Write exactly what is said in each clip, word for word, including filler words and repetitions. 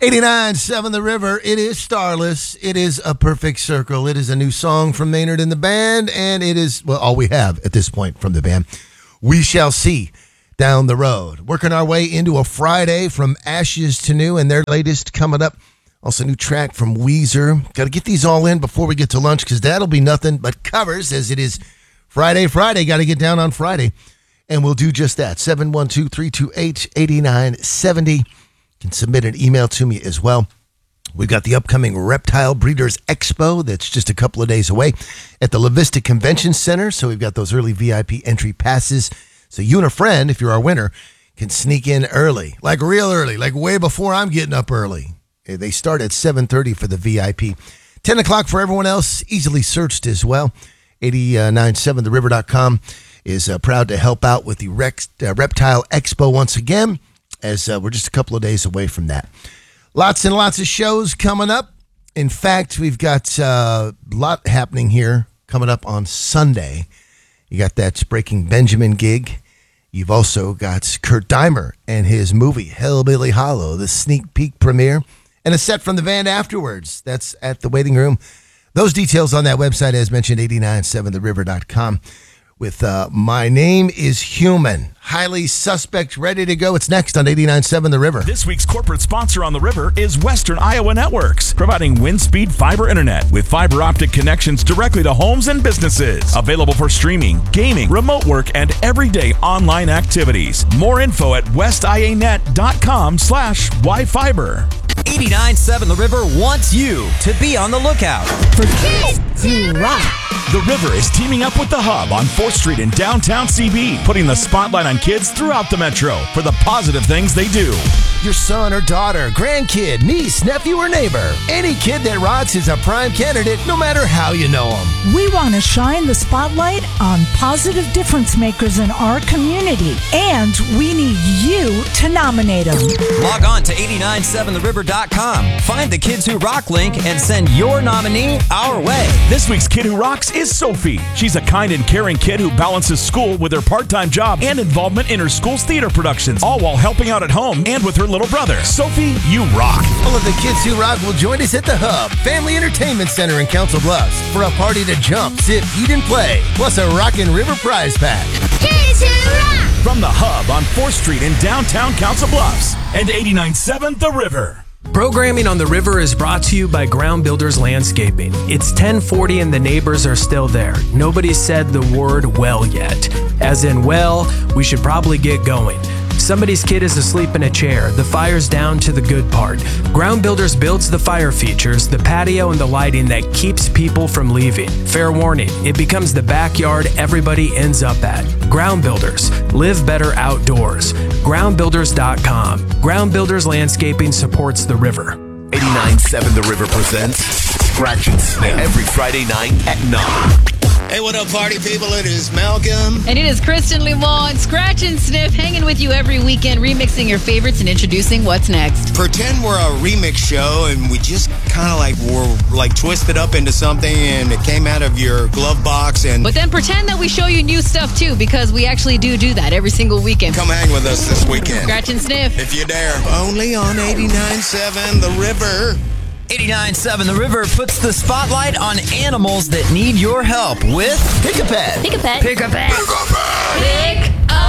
eighty-nine point seven The River. It is Starless. It is A Perfect Circle. It is a new song from Maynard and the band, and it is, well, all we have at this point from the band. We Shall See down the road. Working our way into a Friday from Ashes to New, and their latest coming up. Also, new track from Weezer. Got to get these all in before we get to lunch, because that'll be nothing but covers, as it is Friday, Friday. Got to get down on Friday. And we'll do just that. seven one two, three two eight, eight nine seven zero. You can submit an email to me as well. We've got the upcoming Reptile Breeders Expo that's just a couple of days away at the La Vista Convention Center. So we've got those early V I P entry passes. So you and a friend, if you're our winner, can sneak in early, like real early, like way before I'm getting up early. They start at seven thirty for the V I P. ten o'clock for everyone else, easily searched as well. eighty-nine point seven the river dot com is uh, proud to help out with the Rex, uh, Reptile Expo once again, as uh, we're just a couple of days away from that. Lots and lots of shows coming up. In fact, we've got uh, a lot happening here coming up on Sunday. You got that Breaking Benjamin gig. You've also got Kurt Deimer and his movie, Hellbilly Hollow, the sneak peek premiere, and a set from the band afterwards. That's at the waiting room. Those details on that website, as mentioned, eighty-nine point seven the river dot com. With uh, My Name is Human. Highly Suspect, ready to go. It's next on eighty-nine point seven The River. This week's corporate sponsor on The River is Western Iowa Networks, providing wind speed fiber internet with fiber optic connections directly to homes and businesses. Available for streaming, gaming, remote work, and everyday online activities. More info at westianet.com slash yfiber. eighty-nine point seven The River wants you to be on the lookout for kids who rock. The River is teaming up with The Hub on fourth street in downtown C B, putting the spotlight on kids throughout the metro for the positive things they do. Your son or daughter, grandkid, niece, nephew, or neighbor. Any kid that rocks is a prime candidate, no matter how you know them. We want to shine the spotlight on positive difference makers in our community, and we need you to nominate them. Log on to eighty-nine point seven the river dot com. Find the Kids Who Rock link and send your nominee our way. This week's Kid Who Rocks is Sophie. She's a kind and caring kid who balances school with her part-time job and involvement in her school's theater productions, all while helping out at home and with her little brother. Sophie, you rock. All of the Kids Who Rock will join us at the Hub Family Entertainment Center in Council Bluffs for a party to jump, sit, eat, and play, plus a Rockin' River prize pack. Kids Who Rock! From the Hub on fourth street in downtown Council Bluffs and eighty-nine point seven The River. Programming on The River is brought to you by Ground Builders Landscaping. It's ten forty and the neighbors are still there. Nobody said the word well yet. As in, well, we should probably get going. Somebody's kid is asleep in a chair. The fire's down to the good part. Ground Builders builds the fire features, the patio, and the lighting that keeps people from leaving. Fair warning, it becomes the backyard everybody ends up at. Ground Builders. Live better outdoors. ground builders dot com. Ground Builders Landscaping supports The River. eighty-nine point seven The River presents Scratch and Sniff every Friday night at nine. Hey, what up, party people? It is Malcolm. And it is Kristen Limon. Scratch and Sniff, hanging with you every weekend, remixing your favorites and introducing what's next. Pretend we're a remix show and we just kind of like were like twisted up into something and it came out of your glove box. And But then pretend that we show you new stuff too, because we actually do do that every single weekend. Come hang with us this weekend. Scratch and Sniff. If you dare. Only on eighty-nine point seven The River. eighty-nine point seven The River puts the spotlight on animals that need your help with Pick a Pet. Pick a pet. Pick a Pet. Pick a pet.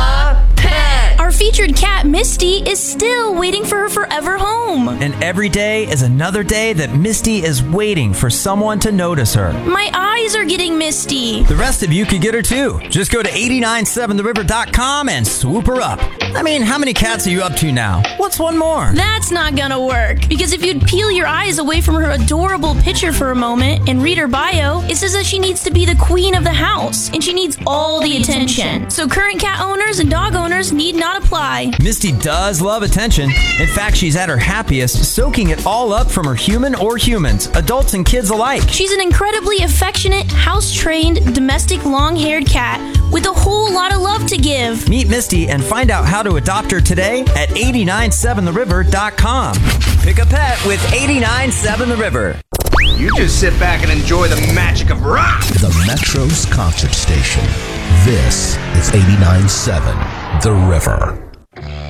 Our featured cat, Misty, is still waiting for her forever home. And every day is another day that Misty is waiting for someone to notice her. My eyes are getting misty. The rest of you could get her too. Just go to eighty-nine point seven the river dot com and swoop her up. I mean, how many cats are you up to now? What's one more? That's not gonna work, because if you'd peel your eyes away from her adorable picture for a moment and read her bio, it says that she needs to be the queen of the house, and she needs all the attention. So current cat owners and dog owners need not apply. Misty does love attention. In fact, she's at her happiest, soaking it all up from her human or humans, adults and kids alike. She's an incredibly affectionate, house-trained, domestic long-haired cat with a whole lot of love to give. Meet Misty and find out how to adopt her today at eighty-nine point seven the river dot com. Pick a pet with eighty-nine point seven The River. You just sit back and enjoy the magic of rock. The Metro's concert station. This is eighty-nine point seven The River.